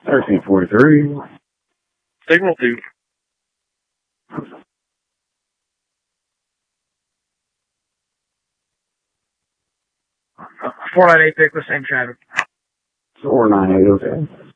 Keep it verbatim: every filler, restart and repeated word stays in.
thirteen forty-three. Signal two. four nine eight pick with same traffic. four nine eight, okay.